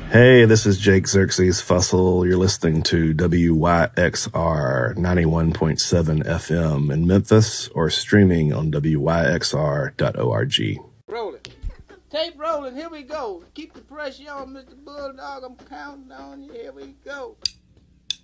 Hey, this is Jake Xerxes Fussell. You're listening to WYXR 91.7 FM in Memphis or streaming on WYXR.org. Rolling. Tape rolling. Here we go. Keep the pressure on, Mr. Bulldog. I'm counting on you. Here we go.